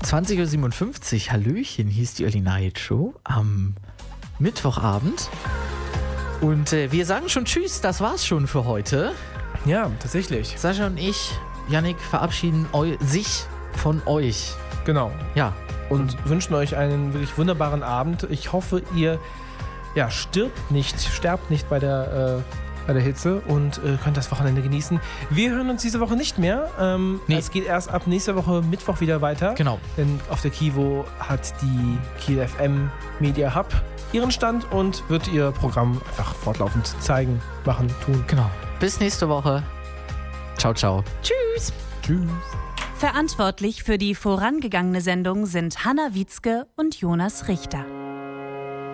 20.57 Uhr, Hallöchen, hier ist die Early Night Show am Mittwochabend. Und wir sagen schon Tschüss, das war's schon für heute. Ja, tatsächlich. Sascha und ich, Yannick, verabschieden sich von euch. Genau. Ja. Und wünschen euch einen wirklich wunderbaren Abend. Ich hoffe, ihr sterbt nicht bei der Hitze und könnt das Wochenende genießen. Wir hören uns diese Woche nicht mehr. Nee. Es geht erst ab nächster Woche Mittwoch wieder weiter. Genau. Denn auf der Kivo hat die Kiel FM Media Hub ihren Stand und wird ihr Programm einfach fortlaufend zeigen, machen, tun. Genau. Bis nächste Woche. Ciao, ciao. Tschüss. Tschüss. Verantwortlich für die vorangegangene Sendung sind Hanna Wietzke und Jonas Richter.